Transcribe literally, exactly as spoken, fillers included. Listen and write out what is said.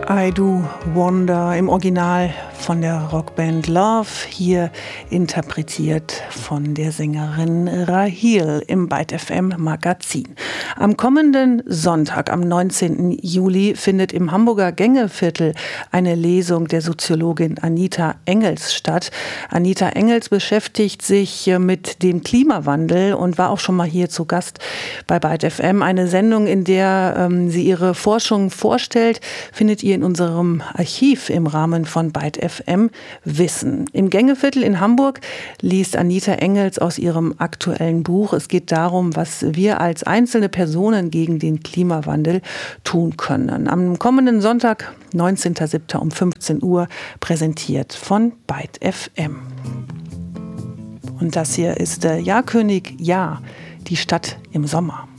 I Do Wonder im Original von der Rockband Love, hier interpretiert von der Sängerin Rahil im Byte F M Magazin. Am kommenden Sonntag, am neunzehnten Juli, findet im Hamburger Gängeviertel eine Lesung der Soziologin Anita Engels statt. Anita Engels beschäftigt sich mit dem Klimawandel und war auch schon mal hier zu Gast bei Byte F M. Eine Sendung, in der ähm, sie ihre Forschung vorstellt, findet ihr in unserem Archiv im Rahmen von Byte F M Wissen. Im Gängeviertel in Hamburg liest Anita Engels aus ihrem aktuellen Buch. Es geht darum, was wir als einzelne Personen gegen den Klimawandel tun können. Am kommenden Sonntag, neunzehnten siebten um fünfzehn Uhr, präsentiert von Byte F M. Und das hier ist der Jahrkönig Ja, die Stadt im Sommer.